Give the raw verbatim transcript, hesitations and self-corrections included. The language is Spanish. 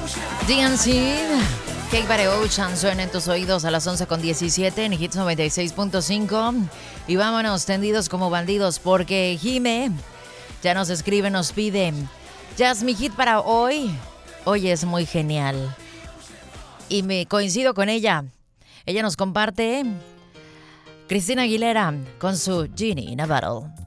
D N C, Cake by the Ocean suena en tus oídos a las once con diecisiete en Hits noventa y seis punto cinco. Y vámonos tendidos como bandidos porque Jime ya nos escribe, nos pide: Jazz, mi hit para hoy. Hoy es muy genial. Y me coincido con ella. Ella nos comparte Cristina Aguilera con su Genie in a Bottle.